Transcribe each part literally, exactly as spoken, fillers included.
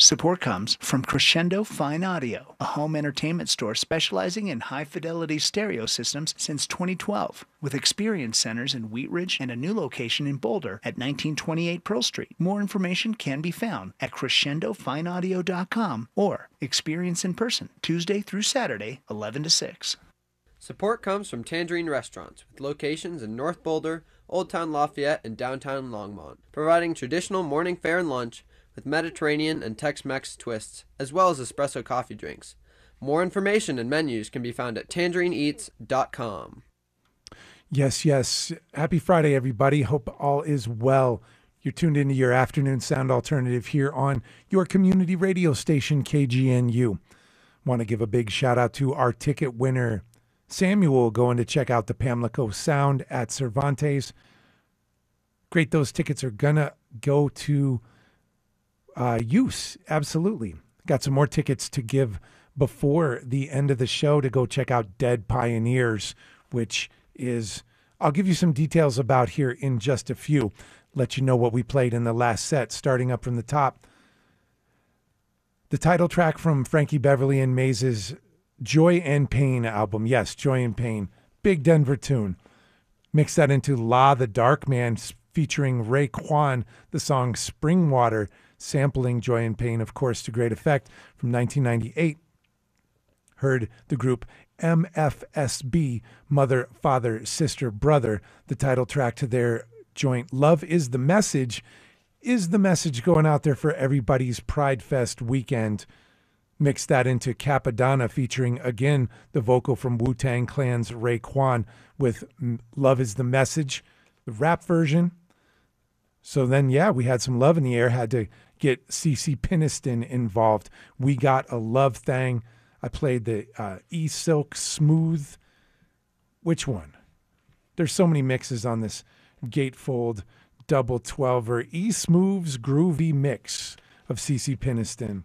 Support comes from Crescendo Fine Audio, a home entertainment store specializing in high-fidelity stereo systems since twenty twelve, with experience centers in Wheat Ridge and a new location in Boulder at nineteen twenty-eight Pearl Street. More information can be found at crescendo fine audio dot com or experience in person Tuesday through Saturday, eleven to six. Support comes from Tangerine Restaurants, with locations in North Boulder, Old Town Lafayette, and downtown Longmont, providing traditional morning fare and lunch with Mediterranean and Tex-Mex twists, as well as espresso coffee drinks. More information and menus can be found at tangerine eats dot com. Yes, yes. Happy Friday, everybody. Hope all is well. You're tuned into your afternoon sound alternative here on your community radio station, K G N U. Want to give a big shout out to our ticket winner, Samuel, going to check out the Pamlico Sound at Cervantes. Great, those tickets are going to go to uh, use. Absolutely. Got some more tickets to give before the end of the show to go check out Dead Pioneers, which is, I'll give you some details about here in just a few. Let you know what we played in the last set, starting up from the top. The title track from Frankie Beverly and Maze's Joy and Pain album. Yes, Joy and Pain. Big Denver tune. Mix that into La the Dark Man featuring Raekwon, the song Springwater, sampling Joy and Pain, of course, to great effect, from nineteen ninety-eight. Heard the group M F S B, Mother, Father, Sister, Brother, the title track to their joint Love is the Message. Is the message going out there for everybody's Pride Fest weekend? Mix that into Capadonna, featuring, again, the vocal from Wu-Tang Clan's Raekwon with Love is the Message, the rap version. So then, yeah, we had some love in the air, had to get CeCe Peniston involved. We Got a Love Thing. I played the uh, E-Silk Smooth. Which one? There's so many mixes on this Gatefold Double twelver. E-Smooth's Groovy Mix of CeCe Peniston.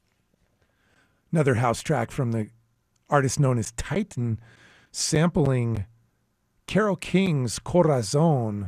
Another house track from the artist known as Titan, sampling Carole King's Corazon.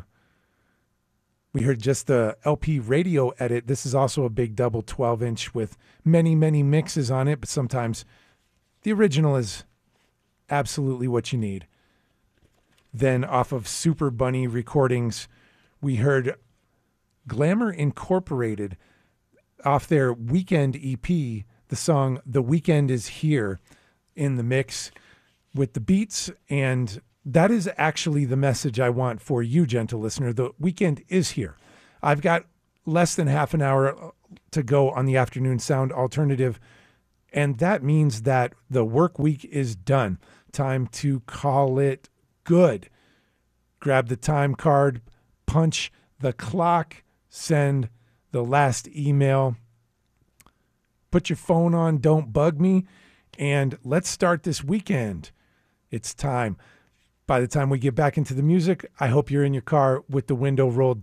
We heard just the L P radio edit. This is also a big double twelve inch with many, many mixes on it, but sometimes the original is absolutely what you need. Then off of Super Bunny Recordings, we heard Glamour Incorporated off their Weekend E P, the song The Weekend Is Here, in the mix with the beats, and that is actually the message I want for you, gentle listener. The weekend is here. I've got less than half an hour to go on the afternoon sound alternative, and that means that the work week is done. Time to call it good. Grab the time card, punch the clock, send the last email, put your phone on, don't bug me, and let's start this weekend. It's time. By the time we get back into the music, I hope you're in your car with the window rolled